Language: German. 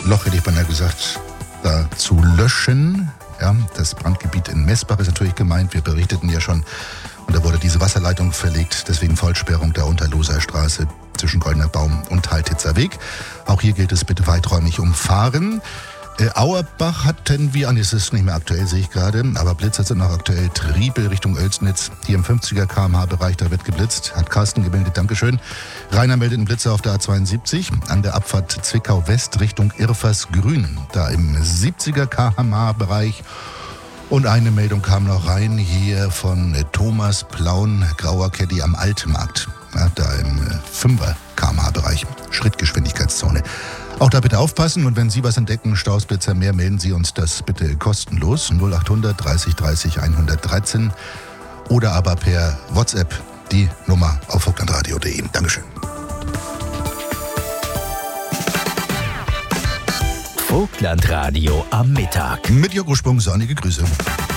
Loch, hätte ich beinahe gesagt, da zu löschen. Ja, das Brandgebiet in Messbach ist natürlich gemeint. Wir berichteten ja schon, und da wurde diese Wasserleitung verlegt, deswegen Vollsperrung der Unterloser Straße zwischen Goldener Baum und Heiltitzer Weg. Auch hier gilt es, bitte weiträumig umfahren. Auerbach hatten wir, es ist nicht mehr aktuell, sehe ich gerade, aber Blitzer sind noch aktuell. Triebel Richtung Oelsnitz, hier im 50er km/h-Bereich, da wird geblitzt. Hat Carsten gemeldet, Dankeschön. Rainer meldet einen Blitzer auf der A72 an der Abfahrt Zwickau West Richtung Irfersgrün, da im 70er km/h-Bereich. Und eine Meldung kam noch rein, hier von Thomas Plaun, grauer Caddy am Altmarkt, ja, da im 5er km/h-Bereich, Schrittgeschwindigkeitszone. Auch da bitte aufpassen und wenn Sie was entdecken, Stausblitzer mehr, melden Sie uns das bitte kostenlos 0800 30 30 113 oder aber per WhatsApp die Nummer auf vogtlandradio.de. Dankeschön. Vogtlandradio am Mittag. Mit Jörg Ursprung, sonnige Grüße.